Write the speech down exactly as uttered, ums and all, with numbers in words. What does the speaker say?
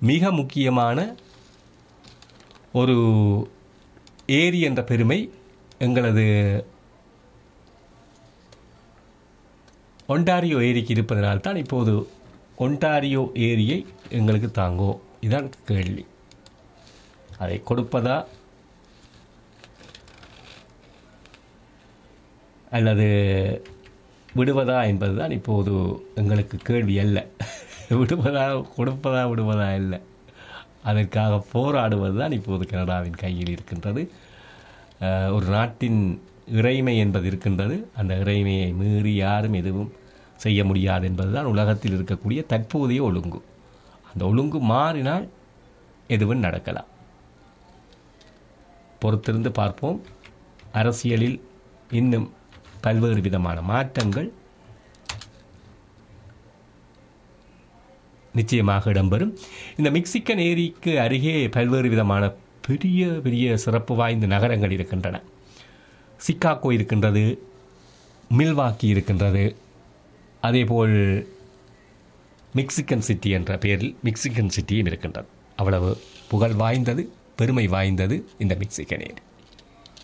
மிக முக்கியமான ஒரு ஏரி என்ற பெருமை எங்களது ஒன்டாரியோ ஏரிக்கு இருப்பதனால்தான் இப்போது ஒன்டாரியோ ஏரியை எங்களுக்கு தாங்கோ. இதான் கேள்வி. அதை கொடுப்பதா அல்லது விடுவதா என்பதுதான் இப்போது எங்களுக்கு கேள்வி அல்ல. விடுவதா கொடுப்பதா விடுவதா இல்லை, அதற்காக போராடுவது தான் இப்போது கனடாவின் கையில் இருக்கின்றது. ஒரு நாட்டின் இறைமை என்பது இருக்கின்றது. அந்த இறைமையை மீறி யாரும் எதுவும் செய்ய முடியாது என்பதுதான் உலகத்தில் இருக்கக்கூடிய தற்போதைய ஒழுங்கு. அந்த ஒழுங்கு மாறினால் எதுவும் நடக்கலாம். பொறுத்திருந்து பார்ப்போம். அரசியலில் இன்னும் பல்வேறு விதமான மாற்றங்கள் நிச்சயமாக இடம்பெறும். இந்த மெக்சிகன் ஏரிக்கு அருகே பல்வேறு விதமான பெரிய பெரிய சிறப்பு வாய்ந்த நகரங்கள் இருக்கின்றன. சிகாகோ இருக்கின்றது, மில்வாக்கி இருக்கின்றது, அதேபோல் மெக்சிகன் சிட்டி என்ற பெயரில் மெக்சிகன் சிட்டியும் இருக்கின்றது. அவ்வளவு புகழ் வாய்ந்தது, பெருமை வாய்ந்தது இந்த மெக்சிகன் ஏரி.